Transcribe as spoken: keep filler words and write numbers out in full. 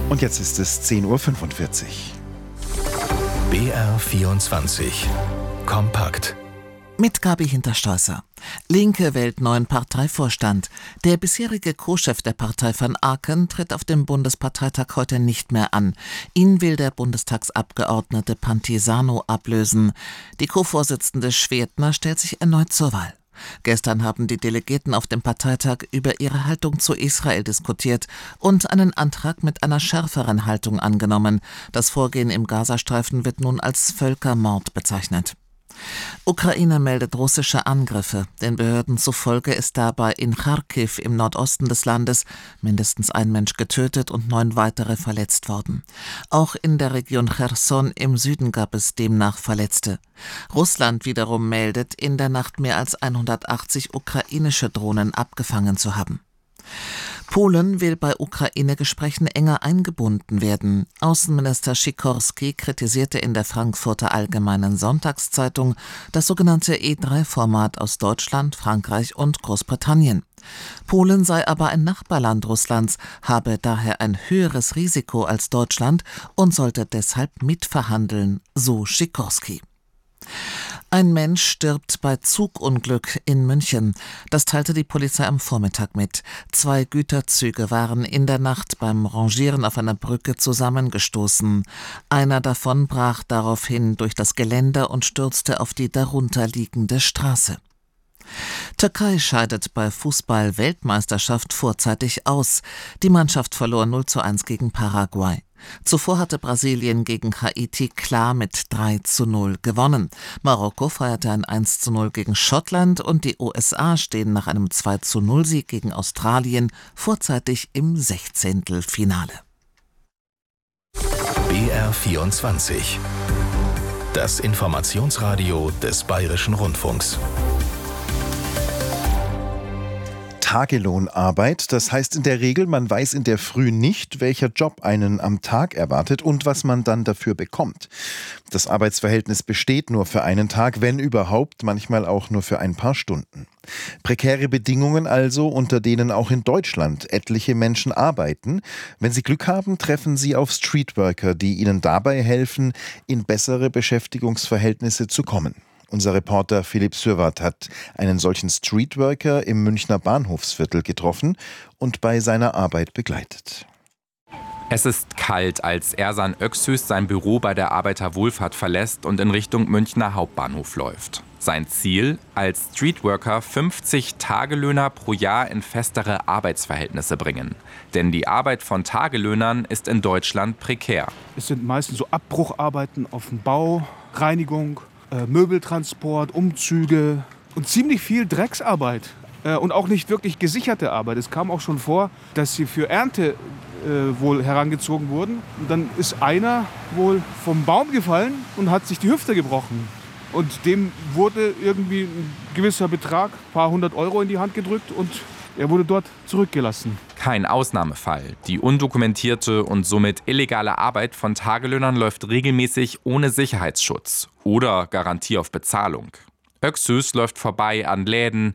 Und jetzt ist es zehn Uhr fünfundvierzig. B R vierundzwanzig. Kompakt. Mit Gabi Hinterstoißer. Linke wählt neuen Parteivorstand. Der bisherige Co-Chef der Partei van Aken tritt auf dem Bundesparteitag heute nicht mehr an. Ihn will der Bundestagsabgeordnete Pantisano ablösen. Die Co-Vorsitzende Schwedner stellt sich erneut zur Wahl. Gestern haben die Delegierten auf dem Parteitag über ihre Haltung zu Israel diskutiert und einen Antrag mit einer schärferen Haltung angenommen. Das Vorgehen im Gazastreifen wird nun als Völkermord bezeichnet. Ukraine meldet russische Angriffe. Den Behörden zufolge ist dabei in Charkiw im Nordosten des Landes mindestens ein Mensch getötet und neun weitere verletzt worden. Auch in der Region Cherson im Süden gab es demnach Verletzte. Russland wiederum meldet, in der Nacht mehr als hundertachtzig ukrainische Drohnen abgefangen zu haben. Polen will bei Ukraine-Gesprächen enger eingebunden werden. Außenminister Sikorski kritisierte in der Frankfurter Allgemeinen Sonntagszeitung das sogenannte E drei Format aus Deutschland, Frankreich und Großbritannien. Polen sei aber ein Nachbarland Russlands, habe daher ein höheres Risiko als Deutschland und sollte deshalb mitverhandeln, so Sikorski. Ein Mensch stirbt bei Zugunglück in München. Das teilte die Polizei am Vormittag mit. Zwei Güterzüge waren in der Nacht beim Rangieren auf einer Brücke zusammengestoßen. Einer davon brach daraufhin durch das Geländer und stürzte auf die darunter liegende Straße. Türkei scheidet bei Fußball-Weltmeisterschaft vorzeitig aus. Die Mannschaft verlor null zu eins gegen Paraguay. Zuvor hatte Brasilien gegen Haiti klar mit drei zu null gewonnen. Marokko feierte ein eins zu null gegen Schottland und die U S A stehen nach einem zwei zu null Sieg gegen Australien vorzeitig im Sechzehntelfinale. B R vierundzwanzig. Das Informationsradio des Bayerischen Rundfunks. Tagelohnarbeit, das heißt in der Regel, man weiß in der Früh nicht, welcher Job einen am Tag erwartet und was man dann dafür bekommt. Das Arbeitsverhältnis besteht nur für einen Tag, wenn überhaupt, manchmal auch nur für ein paar Stunden. Prekäre Bedingungen also, unter denen auch in Deutschland etliche Menschen arbeiten. Wenn sie Glück haben, treffen sie auf Streetworker, die ihnen dabei helfen, in bessere Beschäftigungsverhältnisse zu kommen. Unser Reporter Philipp Sürwath hat einen solchen Streetworker im Münchner Bahnhofsviertel getroffen und bei seiner Arbeit begleitet. Es ist kalt, als Ersan Öksüz sein Büro bei der Arbeiterwohlfahrt verlässt und in Richtung Münchner Hauptbahnhof läuft. Sein Ziel? Als Streetworker fünfzig Tagelöhner pro Jahr in festere Arbeitsverhältnisse bringen. Denn die Arbeit von Tagelöhnern ist in Deutschland prekär. Es sind meistens so Abbrucharbeiten auf dem Bau, Reinigung, äh, Möbeltransport, Umzüge und ziemlich viel Drecksarbeit. Äh, und auch nicht wirklich gesicherte Arbeit. Es kam auch schon vor, dass sie für Ernte äh, wohl herangezogen wurden. Und dann ist einer wohl vom Baum gefallen und hat sich die Hüfte gebrochen. Und dem wurde irgendwie ein gewisser Betrag, ein paar hundert Euro in die Hand gedrückt und er wurde dort zurückgelassen. Kein Ausnahmefall. Die undokumentierte und somit illegale Arbeit von Tagelöhnern läuft regelmäßig ohne Sicherheitsschutz oder Garantie auf Bezahlung. Öksüz läuft vorbei an Läden,